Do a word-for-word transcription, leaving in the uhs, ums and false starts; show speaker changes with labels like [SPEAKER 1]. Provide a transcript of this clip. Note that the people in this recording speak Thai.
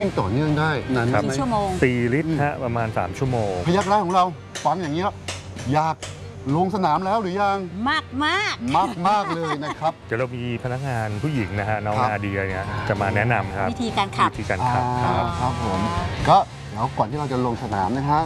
[SPEAKER 1] วิ่งต่อเนื่องได้นานไหม
[SPEAKER 2] กี่ชั่วโมง
[SPEAKER 3] สี่ลิตรฮะประมาณสามชั่วโมง
[SPEAKER 1] พยักร้ายของเราฟังอย่างนี้แล้วอยากลงสนามแล้วหรือยัง
[SPEAKER 2] มากมาก
[SPEAKER 1] มากมากเลยนะครับ
[SPEAKER 3] เดี๋ยวเรามีพนักงานผู้หญิงนะฮะน้อง
[SPEAKER 1] ครับ
[SPEAKER 3] นาเดียเนี่ยจะมาแนะนำครับ
[SPEAKER 2] วิธีการขับ
[SPEAKER 3] วิธีการขับ
[SPEAKER 1] อ่า
[SPEAKER 3] ครับ
[SPEAKER 1] ครับผมก็แล้วก่อนที่เราจะลงสนามนะฮะ